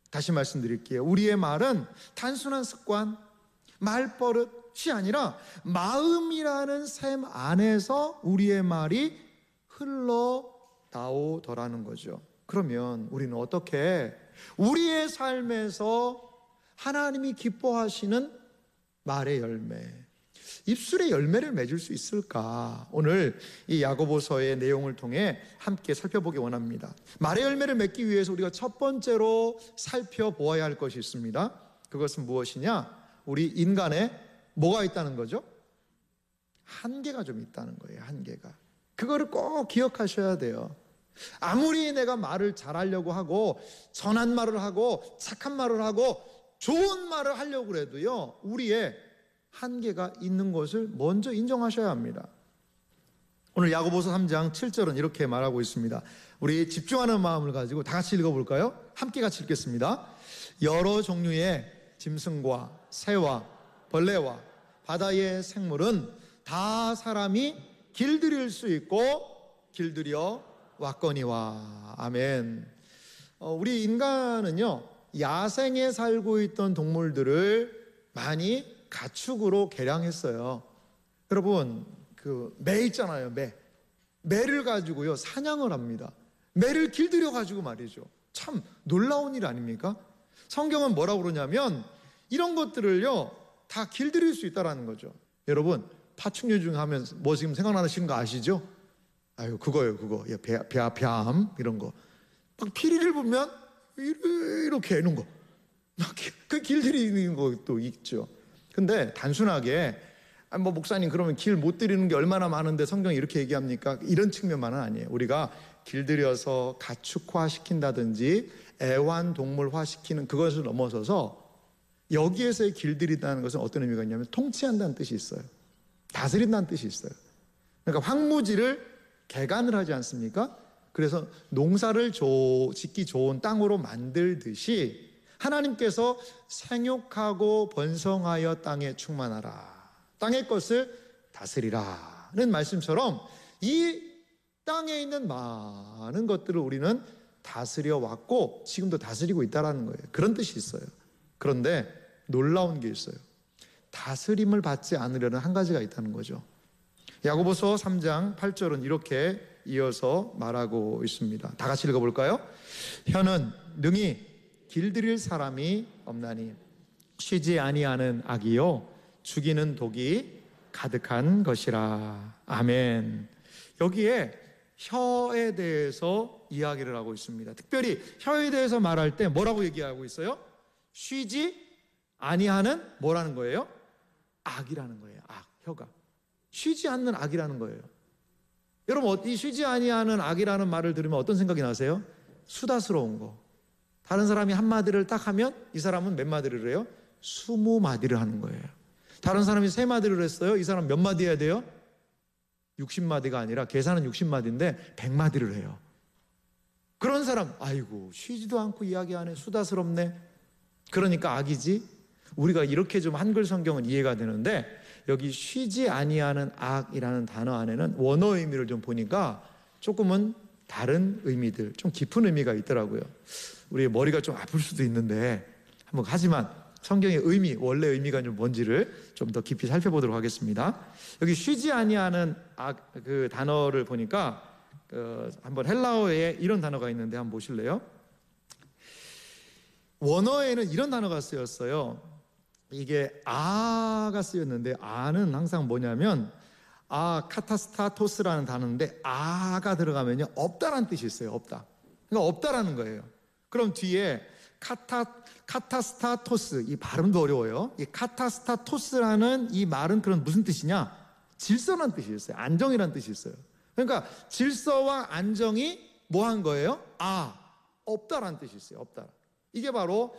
다시 말씀드릴게요. 우리의 말은 단순한 습관, 말버릇이 아니라 마음이라는 샘 안에서 우리의 말이 흘러나오더라는 거죠. 그러면 우리는 어떻게 우리의 삶에서 하나님이 기뻐하시는 말의 열매, 입술의 열매를 맺을 수 있을까? 오늘 이 야고보서의 내용을 통해 함께 살펴보기 원합니다. 말의 열매를 맺기 위해서 우리가 첫 번째로 살펴보아야 할 것이 있습니다. 그것은 무엇이냐? 우리 인간에 뭐가 있다는 거죠? 한계가 좀 있다는 거예요. 한계가. 그거를 꼭 기억하셔야 돼요. 아무리 내가 말을 잘하려고 하고 선한 말을 하고 착한 말을 하고 좋은 말을 하려고 해도요, 우리의 한계가 있는 것을 먼저 인정하셔야 합니다. 오늘 야고보서 3장 7절은 이렇게 말하고 있습니다. 우리 집중하는 마음을 가지고 다 같이 읽어볼까요? 함께 같이 읽겠습니다. 여러 종류의 짐승과 새와 벌레와 바다의 생물은 다 사람이 길들일 수 있고 길들여 왔거니와. 아멘. 우리 인간은요, 야생에 살고 있던 동물들을 많이 가축으로 개량했어요. 여러분, 매 있잖아요. 매를 가지고요 사냥을 합니다. 매를 길들여 가지고 말이죠. 참 놀라운 일 아닙니까? 성경은 뭐라고 그러냐면 이런 것들을요 다 길들일 수 있다라는 거죠. 여러분, 파충류 중 하면 뭐 지금 생각나시는 거 아시죠? 아유, 그거요, 그거. 뱀 이런 거. 막 피리를 보면 이렇게 이런 거. 막 그 길들이는 것도 있죠. 근데 단순하게 뭐 목사님 그러면 길 못 들이는 게 얼마나 많은데 성경이 이렇게 얘기합니까? 이런 측면만은 아니에요. 우리가 길들여서 가축화시킨다든지 애완동물화시키는 그것을 넘어서서 여기에서의 길들이다는 것은 어떤 의미가 있냐면 통치한다는 뜻이 있어요. 다스린다는 뜻이 있어요. 그러니까 황무지를 개간을 하지 않습니까? 그래서 농사를 짓기 좋은 땅으로 만들듯이 하나님께서 생육하고 번성하여 땅에 충만하라, 땅의 것을 다스리라는 말씀처럼 이 땅에 있는 많은 것들을 우리는 다스려 왔고 지금도 다스리고 있다는 거예요. 그런 뜻이 있어요. 그런데 놀라운 게 있어요. 다스림을 받지 않으려는 한 가지가 있다는 거죠. 야고보서 3장 8절은 이렇게 이어서 말하고 있습니다. 다 같이 읽어볼까요? 혀는 능히 길들일 사람이 없나니 쉬지 아니하는 악이요 죽이는 독이 가득한 것이라. 아멘. 여기에 혀에 대해서 이야기를 하고 있습니다. 특별히 혀에 대해서 말할 때 뭐라고 얘기하고 있어요? 쉬지 아니하는 뭐라는 거예요? 악이라는 거예요. 악, 혀가 쉬지 않는 악이라는 거예요. 여러분, 이 쉬지 아니하는 악이라는 말을 들으면 어떤 생각이 나세요? 수다스러운 거. 다른 사람이 한마디를 딱 하면 이 사람은 몇 마디를 해요? 20마디를 하는 거예요. 다른 사람이 3마디를 했어요. 이 사람 몇 마디 해야 돼요? 60마디가 아니라 계산은 60마디인데 100마디를 해요. 그런 사람, 아이고 쉬지도 않고 이야기하네, 수다스럽네. 그러니까 악이지. 우리가 이렇게 좀 한글 성경은 이해가 되는데 여기 쉬지 아니하는 악이라는 단어 안에는 원어 의미를 좀 보니까 조금은 다른 의미들, 좀 깊은 의미가 있더라고요. 우리 머리가 좀 아플 수도 있는데 하지만 성경의 의미, 원래 의미가 좀 뭔지를 좀 더 깊이 살펴보도록 하겠습니다. 여기 쉬지 아니하는 악, 그 단어를 보니까 한번 헬라어에 이런 단어가 있는데 한번 보실래요? 원어에는 이런 단어가 쓰였어요. 이게 아가 쓰였는데 아는 항상 뭐냐면 카타스타토스라는 단어인데 아가 들어가면요 없다라는 뜻이 있어요. 없다. 그러니까 없다라는 거예요. 그럼 뒤에 카타스타토스, 이 발음도 어려워요. 이 카타스타토스라는 이 말은 그런 무슨 뜻이냐? 질서라는 뜻이 있어요. 안정이라는 뜻이 있어요. 그러니까 질서와 안정이 뭐 한 거예요? 없다라는 뜻이 있어요. 없다. 이게 바로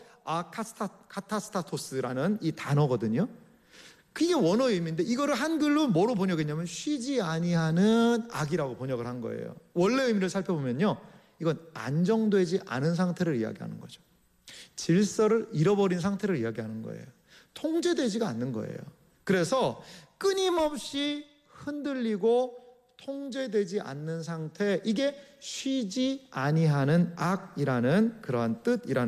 카타스타토스라는 이 단어거든요. 그게 원어의 의미인데 이거를 한글로 뭐로 번역했냐면 쉬지 아니하는 악이라고 번역을 한 거예요. 원래 의미를 살펴보면요, 이건 안정되지 않은 상태를 이야기하는 거죠. 질서를 잃어버린 상태를 이야기하는 거예요. 통제되지가 않는 거예요. 그래서 끊임없이 흔들리고 통제되지 않는 상태, 이게 쉬지 아니하는 악이라는 그러한 뜻이라는